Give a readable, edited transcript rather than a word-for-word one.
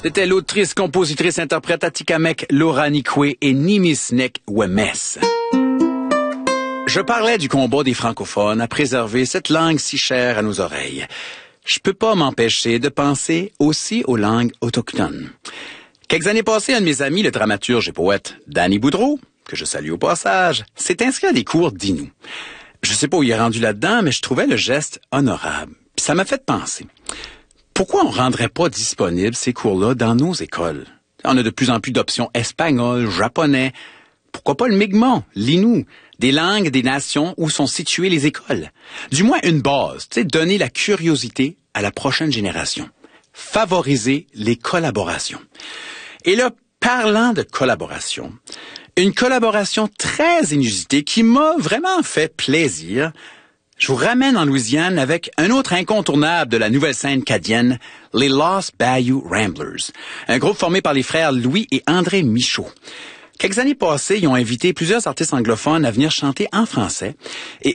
C'était l'autrice, compositrice, interprète Atikamek Loranikwe et Nimisnek Wemes. Je parlais du combat des francophones à préserver cette langue si chère à nos oreilles. Je peux pas m'empêcher de penser aussi aux langues autochtones. Quelques années passées, un de mes amis, le dramaturge et poète Danny Boudreau, que je salue au passage, s'est inscrit à des cours d'Innu. Je sais pas où il est rendu là-dedans, mais je trouvais le geste honorable. Puis ça m'a fait penser. Pourquoi on rendrait pas disponibles ces cours-là dans nos écoles? On a de plus en plus d'options espagnoles, japonais. Pourquoi pas le Mi'kmaq, l'Innu, des langues des nations où sont situées les écoles? Du moins une base, donner la curiosité à la prochaine génération. Favoriser les collaborations. Et là, parlant de collaboration, une collaboration très inusitée qui m'a vraiment fait plaisir. Je vous ramène en Louisiane avec un autre incontournable de la nouvelle scène acadienne, les Lost Bayou Ramblers, un groupe formé par les frères Louis et André Michaud. Quelques années passées, ils ont invité plusieurs artistes anglophones à venir chanter en français. Et